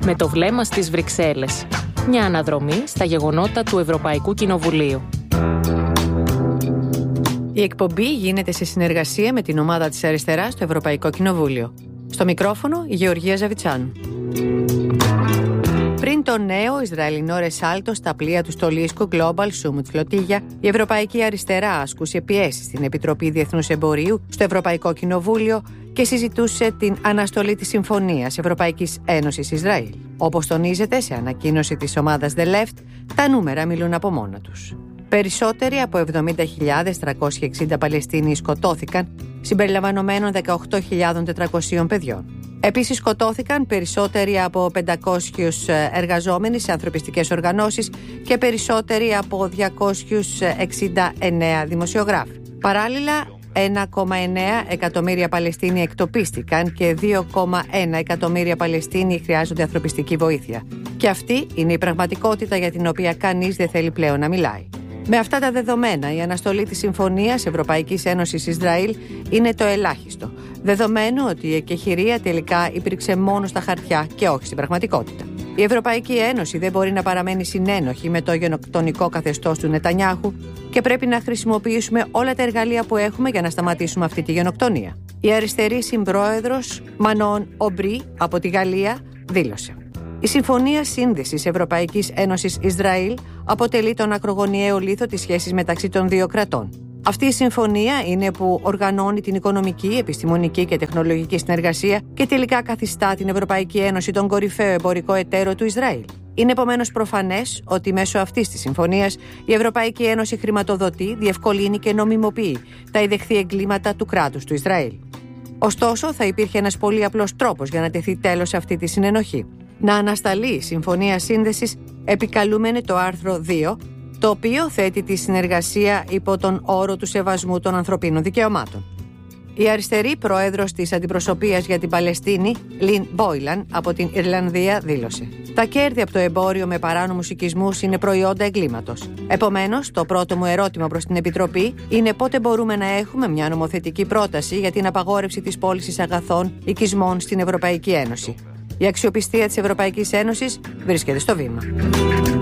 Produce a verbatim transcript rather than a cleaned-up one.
Με το βλέμμα στις Βρυξέλλες. Μια αναδρομή στα γεγονότα του Ευρωπαϊκού Κοινοβουλίου. Η εκπομπή γίνεται σε συνεργασία με την ομάδα της Αριστεράς στο Ευρωπαϊκό Κοινοβούλιο. Στο μικρόφωνο η Γεωργία Ζαβιτσάνου. Πριν το νέο Ισραηλινό ρεσάλτο στα πλοία του στολίσκου Global Summit Flotilla, η Ευρωπαϊκή Αριστερά ασκούσε πιέσεις στην Επιτροπή Διεθνούς Εμπορίου στο Ευρωπαϊκό Κοινοβούλιο και συζητούσε την αναστολή της Συμφωνίας Ευρωπαϊκής Ένωσης Ισραήλ. Όπως τονίζεται σε ανακοίνωση της ομάδας The Left, τα νούμερα μιλούν από μόνα τους. Περισσότεροι από εβδομήντα χιλιάδες τριακόσιοι εξήντα Παλαιστίνοι σκοτώθηκαν, συμπεριλαμβανομένων δεκαοκτώ χιλιάδες τετρακόσιων παιδιών. Επίσης σκοτώθηκαν περισσότεροι από πεντακόσιους εργαζόμενοι σε ανθρωπιστικές οργανώσεις και περισσότεροι από διακόσιους εξήντα εννέα δημοσιογράφοι. Παράλληλα, ένα κόμμα εννέα εκατομμύρια Παλαιστίνοι εκτοπίστηκαν και δύο κόμμα ένα εκατομμύρια Παλαιστίνοι χρειάζονται ανθρωπιστική βοήθεια. Και αυτή είναι η πραγματικότητα για την οποία κανείς δεν θέλει πλέον να μιλάει. Με αυτά τα δεδομένα, η αναστολή της Συμφωνίας Ευρωπαϊκής Ένωσης Ισραήλ είναι το ελάχιστο, δεδομένου ότι η εκεχηρία τελικά υπήρξε μόνο στα χαρτιά και όχι στην πραγματικότητα. Η Ευρωπαϊκή Ένωση δεν μπορεί να παραμένει συνένοχη με το γενοκτονικό καθεστώς του Νετανιάχου και πρέπει να χρησιμοποιήσουμε όλα τα εργαλεία που έχουμε για να σταματήσουμε αυτή τη γενοκτονία. Η αριστερή συμπρόεδρος Μανών Ομπρί από τη Γαλλία δήλωσε: «Η Συμφωνία Σύνδεσης Ευρωπαϊκής Ένωσης Ισραήλ αποτελεί τον ακρογωνιαίο λίθο της σχέσης μεταξύ των δύο κρατών. Αυτή η συμφωνία είναι που οργανώνει την οικονομική, επιστημονική και τεχνολογική συνεργασία και τελικά καθιστά την Ευρωπαϊκή Ένωση τον κορυφαίο εμπορικό εταίρο του Ισραήλ. Είναι επομένως προφανές ότι μέσω αυτής της συμφωνίας η Ευρωπαϊκή Ένωση χρηματοδοτεί, διευκολύνει και νομιμοποιεί τα ιδεχθή εγκλήματα του κράτους του Ισραήλ. Ωστόσο, θα υπήρχε ένας πολύ απλός τρόπος για να τεθεί τέλος σε αυτή τη συνενοχή. Να ανασταλεί η Συμφωνία Σύνδεσης επικαλούμενη το άρθρο δύο, το οποίο θέτει τη συνεργασία υπό τον όρο του σεβασμού των ανθρωπίνων δικαιωμάτων. Η αριστερή πρόεδρος της Αντιπροσωπείας για την Παλαιστίνη, Λιν Μπόιλαν, από την Ιρλανδία, δήλωσε: «Τα κέρδη από το εμπόριο με παράνομους οικισμούς είναι προϊόντα εγκλήματος. Επομένως, το πρώτο μου ερώτημα προς την Επιτροπή είναι πότε μπορούμε να έχουμε μια νομοθετική πρόταση για την απαγόρευση της πώλησης αγαθών οικισμών στην Ευρωπαϊκή Ένωση. Η αξιοπιστία της Ευρωπαϊκής Ένωσης βρίσκεται στο βήμα».